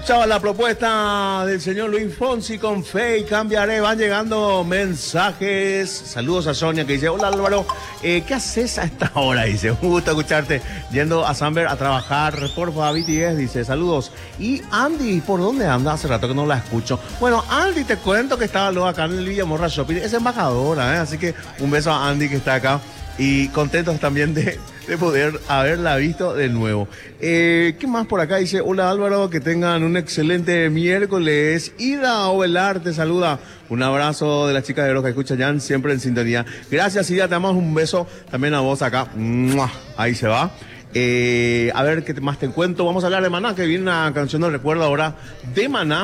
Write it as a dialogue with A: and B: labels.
A: escuchaba la propuesta del señor Luis Fonsi con Fe y Cambiaré. Van llegando mensajes. Saludos a Sonia que dice: hola Álvaro, ¿qué haces a esta hora? Dice, un gusto escucharte. Yendo a Samber a trabajar. Porfa, BTS, dice, saludos. Y Andy, ¿por dónde anda? Hace rato que no la escucho. Bueno, Andy, te cuento que estaba luego acá en el Villamorra Shopping. Es embajadora, ¿eh? Así que un beso a Andy que está acá. Y contentos también de poder haberla visto de nuevo. ¿Qué más por acá? Dice, hola Álvaro, que tengan un excelente miércoles. Ida Ovelar te saluda. Un abrazo de las chicas de Roca Escucha Jan, siempre en sintonía. Gracias, Ida, te damos un beso también a vos acá. ¡Mua! Ahí se va. A ver qué más te encuentro. Vamos a hablar de Maná, que viene una canción, no recuerdo ahora, de Maná.